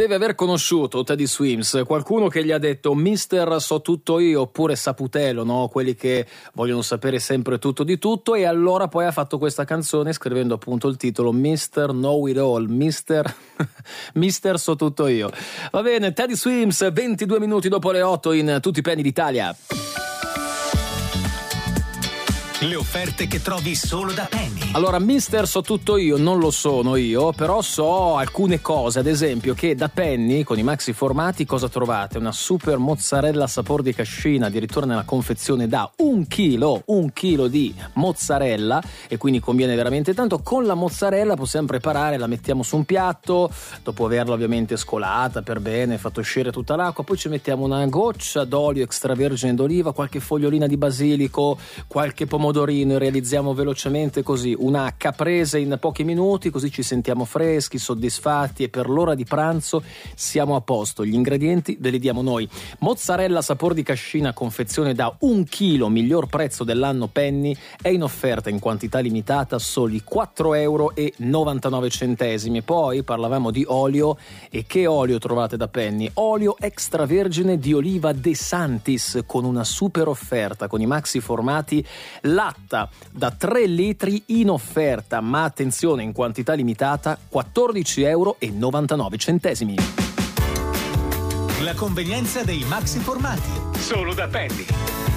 deve aver conosciuto Teddy Swims, qualcuno che gli ha detto Mister so tutto io, oppure Saputello, no? Quelli che vogliono sapere sempre tutto di tutto, e allora poi ha fatto questa canzone scrivendo appunto il titolo Mister Know It All, Mister so tutto io. Va bene, Teddy Swims, 22 minuti dopo le 8 in tutti i penny d'Italia. Le offerte che trovi solo da Penny. Allora, Mister so tutto io non lo sono io, però so alcune cose, ad esempio che da Penny con i maxi formati cosa trovate? Una super mozzarella sapor di cascina, addirittura nella confezione da un chilo di mozzarella, e quindi conviene veramente tanto. Con la mozzarella possiamo preparare, la mettiamo su un piatto, dopo averla ovviamente scolata per bene, fatto uscire tutta l'acqua, poi ci mettiamo una goccia d'olio extravergine d'oliva, qualche fogliolina di basilico, qualche pomodorino, e realizziamo velocemente così una caprese in pochi minuti, così ci sentiamo freschi, soddisfatti, e per l'ora di pranzo siamo a posto. Gli ingredienti ve li diamo noi. Mozzarella sapor di cascina, confezione da 1 chilo, miglior prezzo dell'anno Penny, è in offerta in quantità limitata, soli 4,99 €. Poi parlavamo di olio, e che olio trovate da Penny? Olio extravergine di oliva De Santis, con una super offerta, con i maxi formati latta da 3 litri in offerta, ma attenzione, in quantità limitata, 14,99 €. La convenienza dei maxi formati, solo da Penny.